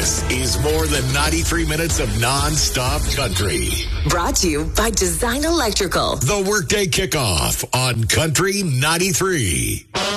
This is more than 93 minutes of non-stop country. Brought to you by Design Electrical. The Workday Kickoff on Country 93.